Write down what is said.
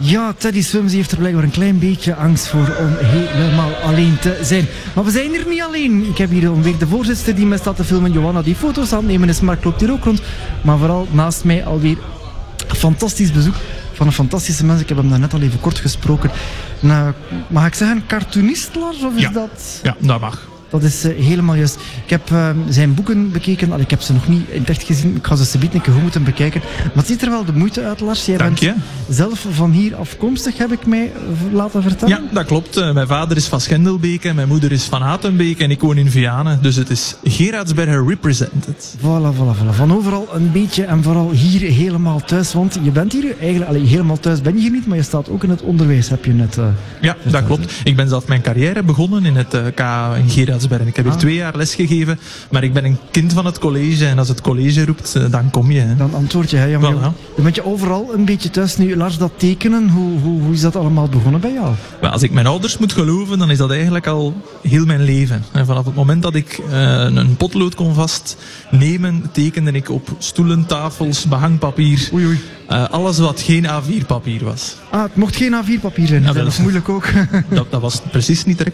Ja, Teddy Swims heeft er blijkbaar een klein beetje angst voor om helemaal alleen te zijn. Maar we zijn er niet alleen. Ik heb hier ongeveer de voorzitter die me staat te filmen, Johanna, die foto's aan het nemen is. Mark loopt hier ook rond. Maar vooral naast mij alweer een fantastisch bezoek van een fantastische mens. Ik heb hem daarnet al even kort gesproken. Nou, mag ik zeggen cartoonist, Lars? Of is dat... Ja, dat mag. Dat is helemaal juist. Ik heb zijn boeken bekeken. Ik heb ze nog niet in het echt gezien. Ik ga ze subiet een keer goed moeten bekijken. Maar het ziet er wel de moeite uit, Lars. Jij Dank je. bent zelf van hier afkomstig, heb ik mij laten vertellen. Ja, dat klopt. Mijn vader is van Schendelbeke, mijn moeder is van Hatenbeek en ik woon in Vianen. Dus het is Geraardsbergen represented. Voilà. Van overal een beetje en vooral hier helemaal thuis. Want je bent hier eigenlijk... helemaal thuis ben je hier niet, maar je staat ook in het onderwijs, heb je net... Ja, dat klopt. Ik ben zelf mijn carrière begonnen in het KA in Geraardsbergen. Ik heb hier 2 jaar lesgegeven, maar ik ben een kind van het college en als het college roept, dan kom je. Hè. Dan antwoord je. Hè? Ja, je bent je overal een beetje thuis. Nu, Lars, dat tekenen, hoe is dat allemaal begonnen bij jou? Wel, als ik mijn ouders moet geloven, dan is dat eigenlijk al heel mijn leven. En vanaf het moment dat ik een potlood kon vastnemen, tekende ik op stoelen, tafels, behangpapier. Oei. Alles wat geen A4-papier was. Het mocht geen A4-papier zijn. Ja, dat is moeilijk ook. Dat was precies niet direct